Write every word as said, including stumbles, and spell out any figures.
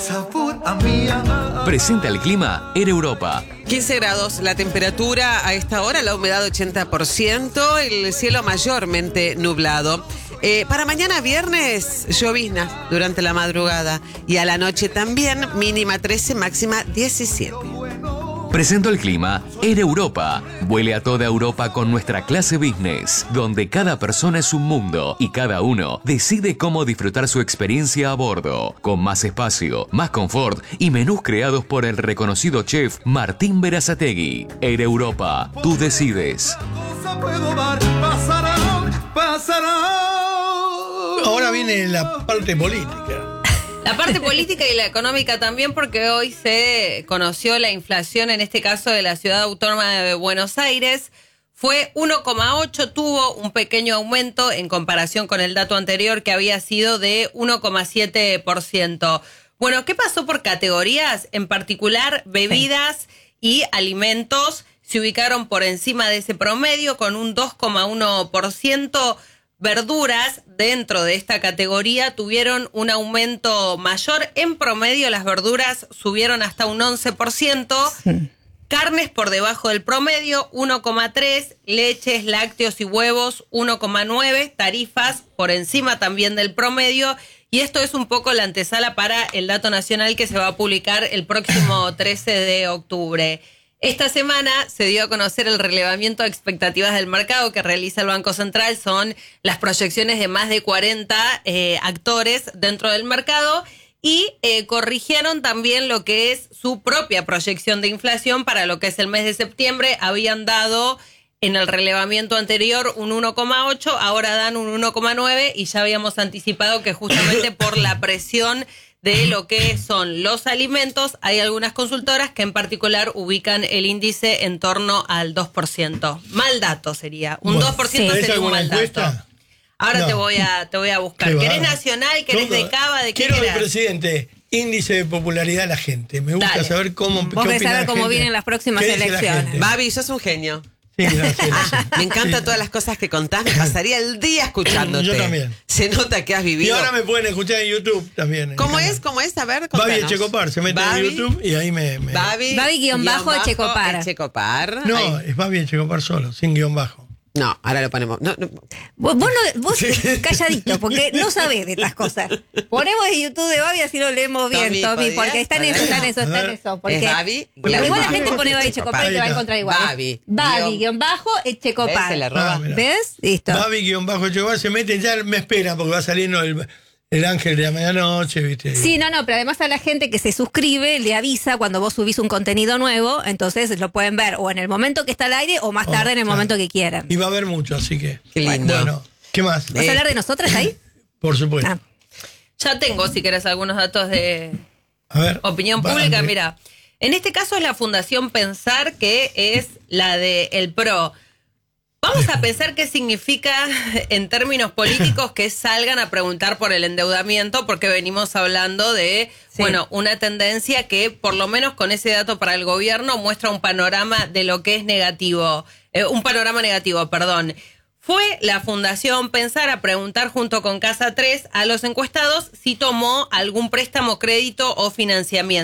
Presenta el clima en Europa. quince grados la temperatura a esta hora, la humedad ochenta por ciento, el cielo mayormente nublado. Eh, para mañana viernes, llovizna durante la madrugada y a la noche también, mínima trece, máxima diecisiete. Presento el clima en Europa. Vuele a toda Europa con nuestra clase business, donde cada persona es un mundo y cada uno decide cómo disfrutar su experiencia a bordo, con más espacio, más confort y menús creados por el reconocido chef Martín Berazategui. Air Europa, tú decides. Ahora viene la parte política. La parte política y la económica también, porque hoy se conoció la inflación, en este caso de la Ciudad Autónoma de Buenos Aires. Fue uno coma ocho, tuvo un pequeño aumento en comparación con el dato anterior que había sido de uno coma siete por ciento. Bueno, ¿qué pasó por categorías? En particular, bebidas y alimentos se ubicaron por encima de ese promedio con un dos coma uno por ciento. Verduras dentro de esta categoría tuvieron un aumento mayor. En promedio las verduras subieron hasta un once por ciento. Sí. Carnes por debajo del promedio, uno coma tres. Leches, lácteos y huevos, uno coma nueve. Tarifas por encima también del promedio. Y esto es un poco la antesala para el dato nacional que se va a publicar el próximo trece de octubre. Esta semana se dio a conocer el relevamiento de expectativas del mercado que realiza el Banco Central. Son las proyecciones de más de cuarenta eh, actores dentro del mercado y eh, corrigieron también lo que es su propia proyección de inflación para lo que es el mes de septiembre. Habían dado en el relevamiento anterior un uno coma ocho, ahora dan un uno coma nueve y ya habíamos anticipado que justamente por la presión de lo que son los alimentos, hay algunas consultoras que en particular ubican el índice en torno al dos por ciento. Mal dato sería. Un bueno, dos por ciento sí. sería un mal encuesta? dato. Ahora no. te voy a te voy a buscar. ¿Querés nacional? ¿Querés Todo. de Cava? ¿De qué Quiero querés? el presidente. Índice de popularidad de la gente. Me gusta Dale. saber cómo. Vos querés saber cómo gente? vienen las próximas elecciones. Babi, sos un genio. Sí, gracias. Ah, me encantan sí. todas las cosas que contás. Me pasaría el día escuchándote. Yo también. Se nota que has vivido. Y ahora me pueden escuchar en YouTube también. ¿Cómo es? ¿Cómo es? A ver, contanos. Babi Echecopar. Se mete Babi, en YouTube y ahí me... me... Babi, Babi guión bajo Echecopar. Echecopar. No, ahí. es Babi Echecopar solo, sin guión bajo. No, ahora lo ponemos. No, no. Vos, vos, no, vos calladito, porque no sabés de estas cosas. Ponemos en YouTube de Babi, así lo leemos bien, Tommy, Tommy porque está en eso, está en eso, está en eso. Porque Babi, la, igual la gente pone Babi Echecopar y te va a encontrar igual. Babi. Babi, guión bajo, Echecopar. ¿Ves? Ah, ¿Ves? Listo. Babi, guión bajo, Echecopar, se meten, ya me esperan porque va saliendo el... El ángel de la medianoche, ¿viste? Sí, no, no, pero además a la gente que se suscribe le avisa cuando vos subís un contenido nuevo, entonces lo pueden ver o en el momento que está al aire o más tarde oh, en el claro. momento que quieran. Y va a haber mucho, así que... Qué lindo. Bueno, ¿qué más? ¿Vas eh. a hablar de nosotras ahí? Por supuesto. Ah. Ya tengo, si querés, algunos datos de a ver, opinión va, pública. André. Mira, en este caso es la Fundación Pensar, que es la de El Pro. Vamos a pensar qué significa en términos políticos que salgan a preguntar por el endeudamiento, porque venimos hablando de, sí. bueno, una tendencia que por lo menos con ese dato para el gobierno muestra un panorama de lo que es negativo, eh, un panorama negativo, perdón. Fue la Fundación Pensar a preguntar junto con Casa tres a los encuestados si tomó algún préstamo, crédito o financiamiento.